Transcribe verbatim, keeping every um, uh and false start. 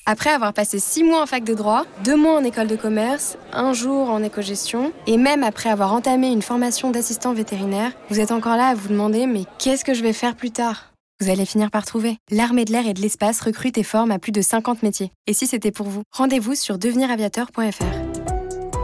Après avoir passé six mois en fac de droit, deux mois en école de commerce, un jour en éco-gestion, et même après avoir entamé une formation d'assistant vétérinaire, vous êtes encore là à vous demander « mais qu'est-ce que je vais faire plus tard ?» Vous allez finir par trouver. L'Armée de l'air et de l'espace recrute et forme à plus de cinquante métiers. Et si c'était pour vous? Rendez-vous sur devenir aviateur point f r.